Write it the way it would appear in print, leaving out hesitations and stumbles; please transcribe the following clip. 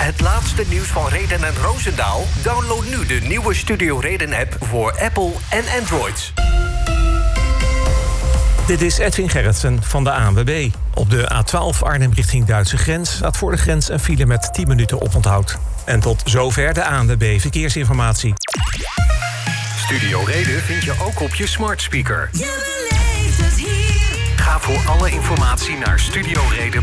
het laatste nieuws van Reden en Roosendaal? Download nu de nieuwe Studio Reden-app voor Apple en Android. Dit is Edwin Gerritsen van de ANWB. Op de A12 Arnhem richting Duitse grens staat voor de grens een file met 10 minuten oponthoud. En tot zover de ANWB Verkeersinformatie. Studio Reden vind je ook op je smart speaker. Je beleeft het hier. Ga voor alle informatie naar studioreden.nl.